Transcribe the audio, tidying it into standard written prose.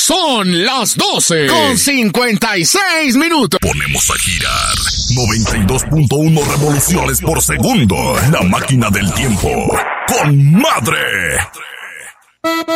Son las 12:56. Ponemos a girar 92.1 revoluciones por segundo. La máquina del tiempo. ¡Con madre!